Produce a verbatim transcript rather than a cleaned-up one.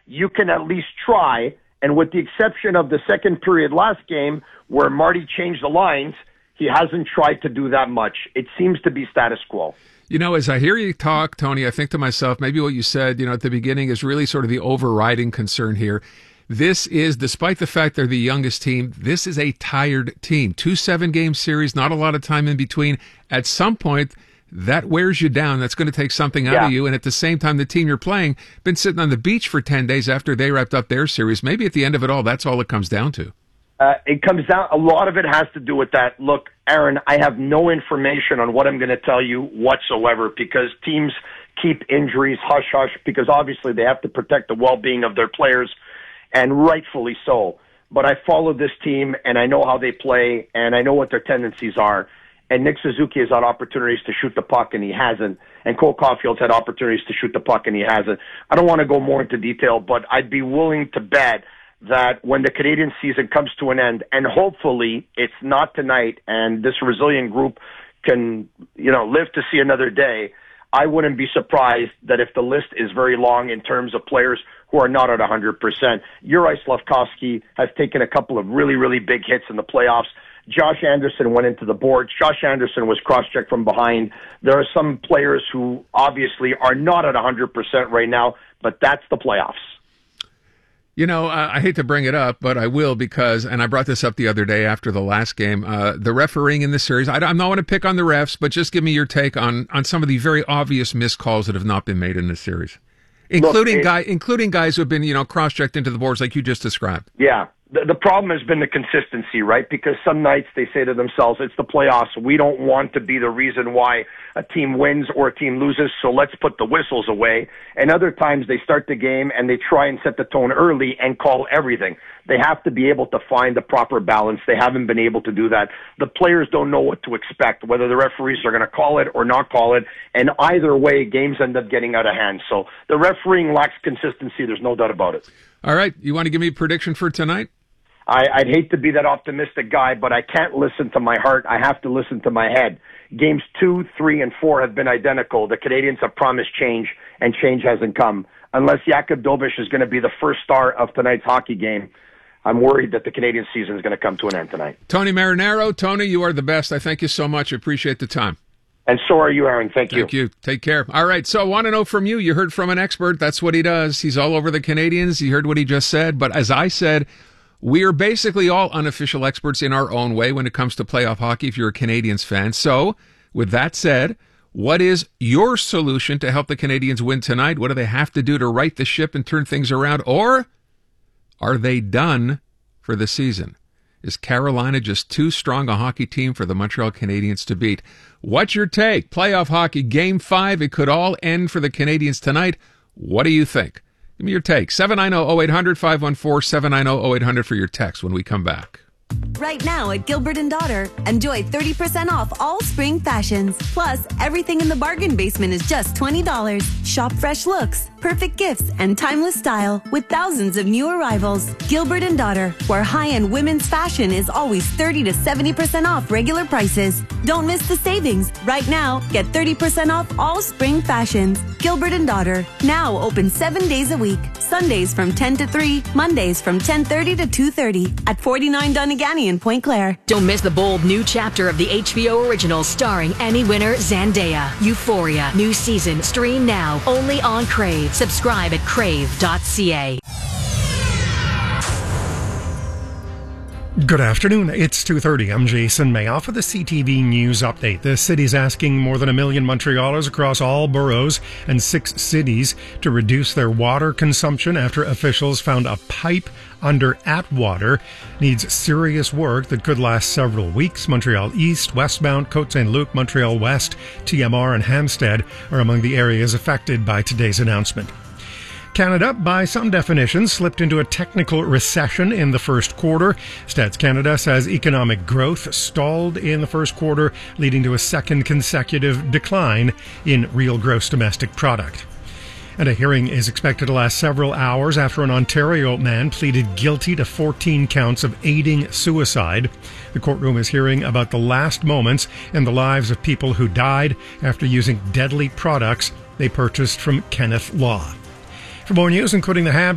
you can at least try. And with the exception of the second period last game where Marty changed the lines, he hasn't tried to do that much. It seems to be status quo. You know, as I hear you talk, Tony, I think to myself, maybe what you said, you know, at the beginning is really sort of the overriding concern here. This is, despite the fact they're the youngest team, this is a tired team. Two seven-game series, not a lot of time in between. At some point, that wears you down. That's going to take something out yeah. of you. And at the same time, the team you're playing been sitting on the beach for ten days after they wrapped up their series. Maybe at the end of it all, that's all it comes down to. Uh, it comes down, a lot of it has to do with that. Look, Aaron, I have no information on what I'm going to tell you whatsoever because teams keep injuries hush-hush because obviously they have to protect the well-being of their players, and rightfully so. But I follow this team, and I know how they play, and I know what their tendencies are. And Nick Suzuki has had opportunities to shoot the puck, and he hasn't. And Cole Caulfield's had opportunities to shoot the puck, and he hasn't. I don't want to go more into detail, but I'd be willing to bet that when the Canadian season comes to an end, and hopefully it's not tonight, and this resilient group can, you know, live to see another day, I wouldn't be surprised that if the list is very long in terms of players who are not at one hundred percent. Juraj Slafkovsky has taken a couple of really, really big hits in the playoffs. Josh Anderson went into the boards. Josh Anderson was cross-checked from behind. There are some players who obviously are not at one hundred percent right now, but that's the playoffs. You know, uh, I hate to bring it up, but I will because, and I brought this up the other day after the last game, uh, the refereeing in this series, I, I'm not want to pick on the refs, but just give me your take on, on some of the very obvious missed calls that have not been made in this series, including Look, it, guy, including guys who have been, you know, cross-checked into the boards like you just described. Yeah. The, the problem has been the consistency, right? Because some nights they say to themselves, it's the playoffs. We don't want to be the reason why a team wins or a team loses, so let's put the whistles away. And other times they start the game and they try and set the tone early and call everything. They have to be able to find the proper balance. They haven't been able to do that. The players don't know what to expect, whether the referees are going to call it or not call it. And either way, games end up getting out of hand. So the refereeing lacks consistency. There's no doubt about it. All right. You want to give me a prediction for tonight? I, I'd hate to be that optimistic guy, but I can't listen to my heart. I have to listen to my head. Games two, three, and four have been identical. The Canadians have promised change, and change hasn't come. Unless Jakub Dobiš is going to be the first star of tonight's hockey game, I'm worried that the Canadian season is going to come to an end tonight. Tony Marinaro, Tony, you are the best. I thank you so much. I appreciate the time. And so are you, Aaron. Thank you. Thank you. Take care. All right. So I want to know from you. You heard from an expert. That's what he does. He's all over the Canadians. You heard what he just said. But as I said, we are basically all unofficial experts in our own way when it comes to playoff hockey if you're a Canadians fan. So, with that said, what is your solution to help the Canadians win tonight? What do they have to do to right the ship and turn things around? Or are they done for the season? Is Carolina just too strong a hockey team for the Montreal Canadiens to beat? What's your take? Playoff hockey, Game five. It could all end for the Canadians tonight. What do you think? Give me your take. seven nine zero, zero eight hundred, five one four, seven nine zero, zero eight hundred for your text when we come back. Right now at Gilbert and Daughter, enjoy thirty percent off all spring fashions. Plus, everything in the bargain basement is just twenty dollars. Shop fresh looks, perfect gifts, and timeless style with thousands of new arrivals. Gilbert and Daughter, where high-end women's fashion is always thirty to seventy percent off regular prices. Don't miss the savings. Right now, get thirty percent off all spring fashions. Gilbert and Daughter, now open seven days a week. Sundays from ten to three, Mondays from ten thirty to two thirty at forty-nine Donegal in Point Claire. Don't miss the bold new chapter of the H B O original starring Emmy winner Zendaya. Euphoria. New season. Stream now. Only on Crave. Subscribe at crave dot c a. Good afternoon. It's two thirty. I'm Jason Mayoff with the C T V News Update. The city's asking more than a million Montrealers across all boroughs and six cities to reduce their water consumption after officials found a pipe under Atwater needs serious work that could last several weeks. Montreal East, Westmount, Côte-Saint Luc, Montreal West, T M R, and Hampstead are among the areas affected by today's announcement. Canada, by some definitions, slipped into a technical recession in the first quarter. Stats Canada says economic growth stalled in the first quarter, leading to a second consecutive decline in real gross domestic product. And a hearing is expected to last several hours after an Ontario man pleaded guilty to fourteen counts of aiding suicide. The courtroom is hearing about the last moments in the lives of people who died after using deadly products they purchased from Kenneth Law. For more news, including the Habs